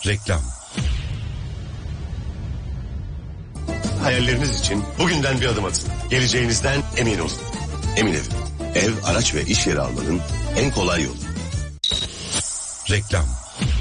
Reklam. Hayalleriniz için bugünden bir adım atın. Geleceğinizden emin olun. Emin Ev, araç ve iş yeri almanın en kolay yolu. Reklam.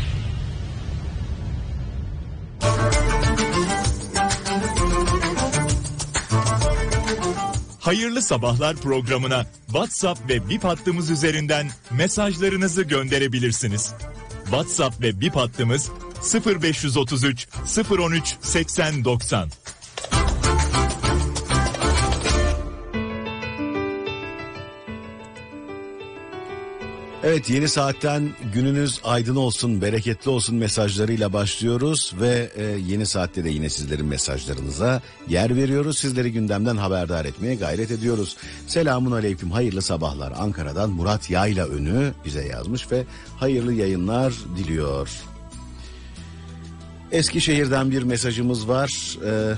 Hayırlı Sabahlar programına WhatsApp ve Bip hattımız üzerinden mesajlarınızı gönderebilirsiniz. WhatsApp ve Bip hattımız 0533 013 80 90. Evet, yeni saatten gününüz aydın olsun, bereketli olsun mesajlarıyla başlıyoruz ve yeni saatte de yine sizlerin mesajlarınıza yer veriyoruz. Sizleri gündemden haberdar etmeye gayret ediyoruz. Selamun aleyküm, hayırlı sabahlar. Ankara'dan Murat Yaylaönü bize yazmış ve hayırlı yayınlar diliyor. Eskişehir'den bir mesajımız var.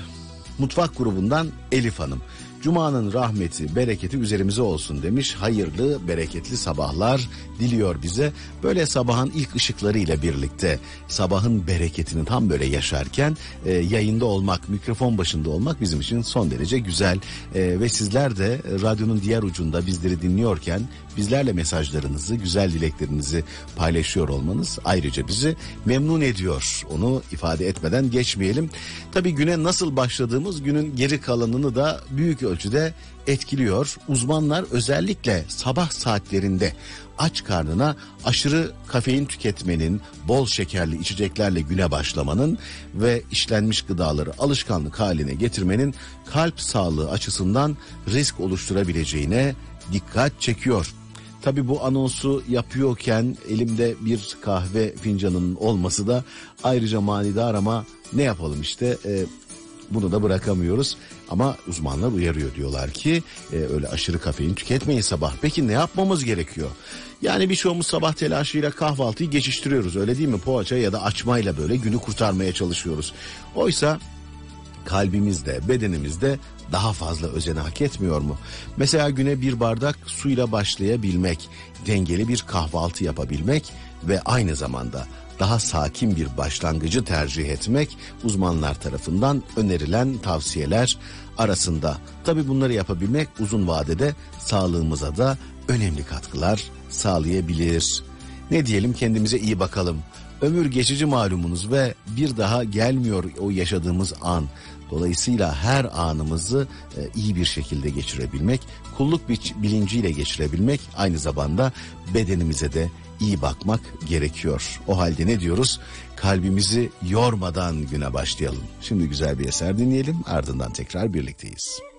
Mutfak grubundan Elif Hanım. Cuma'nın rahmeti, bereketi üzerimize olsun demiş. Hayırlı, bereketli sabahlar diliyor bize. Böyle sabahın ilk ışıklarıyla birlikte sabahın bereketini tam böyle yaşarken yayında olmak, mikrofon başında olmak bizim için son derece güzel. Ve sizler de radyonun diğer ucunda bizleri dinliyorken bizlerle mesajlarınızı, güzel dileklerinizi paylaşıyor olmanız ayrıca bizi memnun ediyor. Onu ifade etmeden geçmeyelim. Tabii güne nasıl başladığımız günün geri kalanını da büyük ölçüde etkiliyor. Uzmanlar özellikle sabah saatlerinde aç karnına aşırı kafein tüketmenin, bol şekerli içeceklerle güne başlamanın ve işlenmiş gıdaları alışkanlık haline getirmenin kalp sağlığı açısından risk oluşturabileceğine dikkat çekiyor. Tabii bu anonsu yapıyorken elimde bir kahve fincanının olması da ayrıca manidar ama ne yapalım işte bunu da bırakamıyoruz. Ama uzmanlar uyarıyor, diyorlar ki öyle aşırı kafein tüketmeyin sabah. Peki ne yapmamız gerekiyor? Yani birçoğumuz sabah telaşıyla kahvaltıyı geçiştiriyoruz, öyle değil mi? Poğaça ya da açmayla böyle günü kurtarmaya çalışıyoruz. Oysa kalbimizde, bedenimizde daha fazla özeni hak etmiyor mu? Mesela güne bir bardak suyla başlayabilmek, dengeli bir kahvaltı yapabilmek ve aynı zamanda daha sakin bir başlangıcı tercih etmek uzmanlar tarafından önerilen tavsiyeler arasında. Tabii bunları yapabilmek uzun vadede sağlığımıza da önemli katkılar sağlayabilir. Ne diyelim, kendimize iyi bakalım. Ömür geçici malumunuz ve bir daha gelmiyor o yaşadığımız an. Dolayısıyla her anımızı iyi bir şekilde geçirebilmek, kulluk bilinciyle geçirebilmek, aynı zamanda bedenimize de iyi bakmak gerekiyor. O halde ne diyoruz? Kalbimizi yormadan güne başlayalım. Şimdi güzel bir eser dinleyelim, ardından tekrar birlikteyiz.